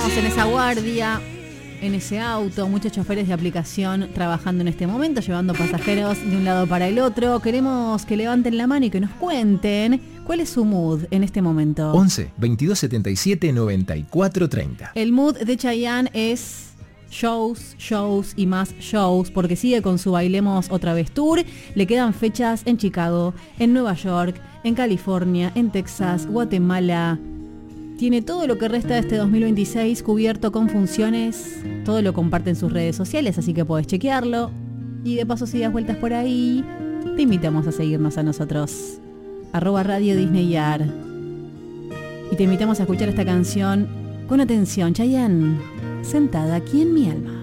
estamos en esa guardia, en ese auto, muchos choferes de aplicación trabajando en este momento, llevando pasajeros de un lado para el otro. Queremos que levanten la mano y que nos cuenten cuál es su mood en este momento. 11 22 77 94 30. El mood de Chayanne es shows, shows y más shows, porque sigue con su Bailemos Otra Vez Tour. Le quedan fechas en Chicago, en Nueva York, en California, en Texas, Guatemala. Tiene todo lo que resta de este 2026 cubierto con funciones. Todo lo comparte en sus redes sociales, así que podés chequearlo. Y de paso, si das vueltas por ahí, te invitamos a seguirnos a nosotros. @Radio Disneyar. Y te invitamos a escuchar esta canción con atención. Chayanne, sentada aquí en mi alma.